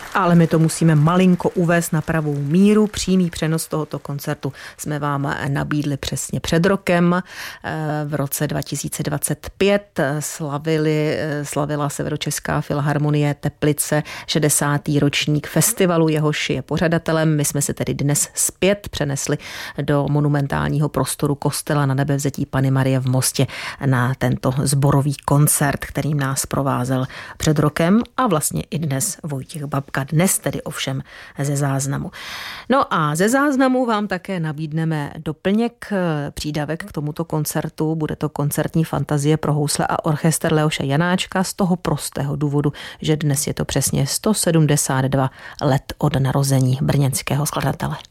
Ale my to musíme malinko uvést na pravou míru. Přímý přenos tohoto koncertu jsme vám nabídli přesně před rokem. V roce 2025 slavila Severočeská filharmonie Teplice 60. ročník festivalu, jehož je pořadatelem. My jsme se tedy dnes zpět přenesli do monumentálního prostoru kostela Na Nebevzetí Panny Marie v Mostě na tento sborový koncert, kterým nás provázel před rokem a vlastně i dnes Vojtěch Babka. Dnes tedy ovšem ze záznamu. No a ze záznamu vám také nabídneme doplněk, přídavek k tomuto koncertu. Bude to koncertní fantazie pro housle a orchestr Leoše Janáčka z toho prostého důvodu, že dnes je to přesně 172 let od narození brněnského skladatele.